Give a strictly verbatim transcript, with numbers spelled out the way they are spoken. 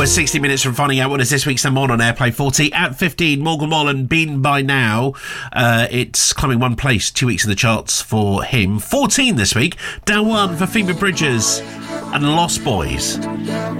We're sixty minutes from finding out what is this week's number one on Airplay forty. At fifteen, Morgan Wallen, Been By Now. Uh, it's climbing one place, two weeks in the charts for him. fourteen this week, down one for Phoebe Bridgers and Lost Boys.